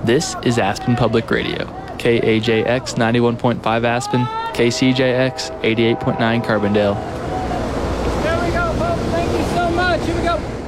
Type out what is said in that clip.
This is Aspen Public Radio, KAJX 91.5 Aspen, KCJX 88.9 Carbondale. There we go, folks. Thank you so much. Here we go.